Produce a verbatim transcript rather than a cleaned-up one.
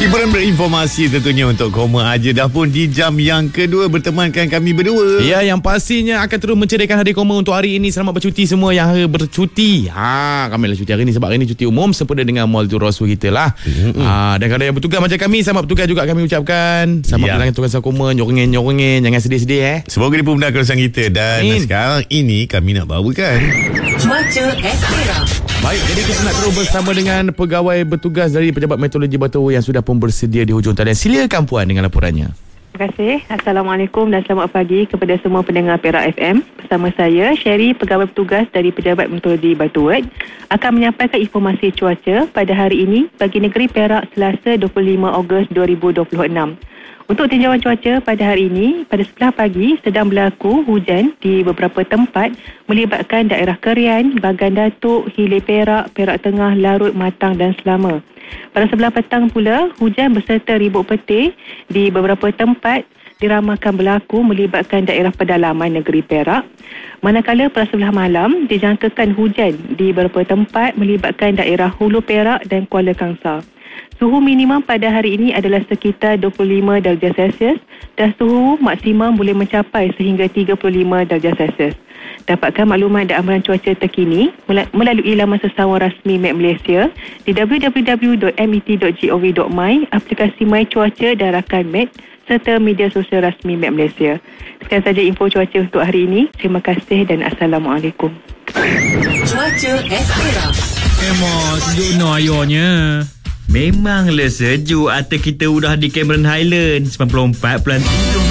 Hiburan berinformasi tentunya untuk Koma Aja dah pun di jam yang kedua bertemankan kami berdua. Ya, yang pastinya akan terus menceriakan hari Koma untuk hari ini. Selamat bercuti semua yang bercuti. Ha, kami lah cuti hari ini sebab hari ini cuti umum sempena dengan Mall Rasul kita lah. Mm-hmm. Ha, dan kalau yang bertugas macam kami, selamat bertugas juga kami ucapkan. Selamat ya. Bertugas tugas Koma, nyorengin-nyorengin, jangan sedih-sedih eh. Semoga dipermudahkan urusan kita. Dan Amin. Sekarang ini kami nak bawakan Cuaca Espera. Baik, jadi kita nak terus bersama dengan pegawai bertugas dari Pejabat Meteorologi Batu yang sudah pun bersedia di hujung talian. Silakan Puan dengan laporannya. Terima kasih. Assalamualaikum dan selamat pagi kepada semua pendengar Perak F M. Bersama saya, Sherry, pegawai bertugas dari Pejabat Meteorologi Batu akan menyampaikan informasi cuaca pada hari ini bagi negeri Perak Selasa dua puluh lima Ogos dua ribu dua puluh enam. Untuk tinjauan cuaca pada hari ini, pada sebelah pagi sedang berlaku hujan di beberapa tempat melibatkan daerah Kerian, Bagan Datuk, Hilir Perak, Perak Tengah, Larut, Matang dan Selama. Pada sebelah petang pula, hujan beserta ribut petir di beberapa tempat diramalkan berlaku melibatkan daerah pedalaman negeri Perak. Manakala pada sebelah malam dijangkakan hujan di beberapa tempat melibatkan daerah Hulu Perak dan Kuala Kangsar. Suhu minimum pada hari ini adalah sekitar dua puluh lima darjah Celsius dan suhu maksimum boleh mencapai sehingga tiga puluh lima darjah Celsius. Dapatkan maklumat dan amaran cuaca terkini melalui laman sesawang rasmi M E T Malaysia di w w w dot m e t dot gov dot my, aplikasi My Cuaca dan rakan M E T serta media sosial rasmi M E T Malaysia. Sekian saja info cuaca untuk hari ini. Terima kasih dan Assalamualaikum. Cuaca Espera. Emang sejuk no ayonya. Memanglah sejuk. Atau kita udah di Cameron Highland sembilan puluh empat bulan